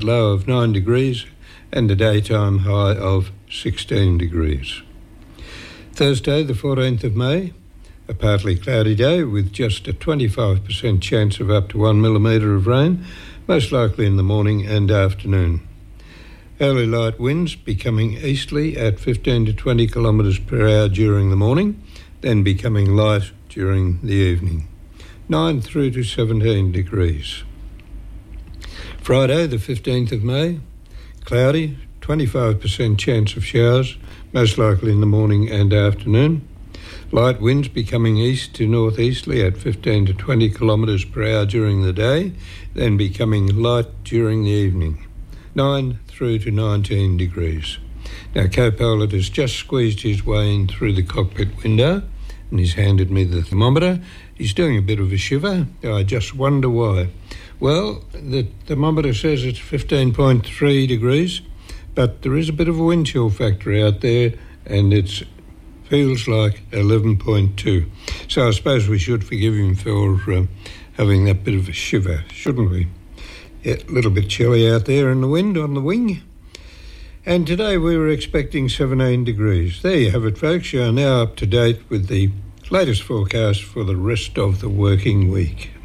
low of 9 degrees and a daytime high of 16 degrees. Thursday, the 14th of May, a partly cloudy day with just a 25% chance of up to 1 millimetre of rain, most likely in the morning and afternoon. Early light winds becoming easterly at 15 to 20 kilometres per hour during the morning, then becoming light during the evening. 9 through to 17 degrees. Friday, the 15th of May, cloudy, 25% chance of showers, most likely in the morning and afternoon. Light winds becoming east to northeasterly at 15 to 20 kilometres per hour during the day, then becoming light during the evening. 9 through to 19 degrees. Now, co-pilot has just squeezed his way in through the cockpit window and he's handed me the thermometer. He's doing a bit of a shiver. I just wonder why. Well, the thermometer says it's 15.3 degrees, but there is a bit of a wind chill factor out there and it feels like 11.2. So I suppose we should forgive him for having that bit of a shiver, shouldn't we? Yeah, a little bit chilly out there in the wind on the wing. And today we were expecting 17 degrees. There you have it, folks. You are now up to date with the latest forecast for the rest of the working week.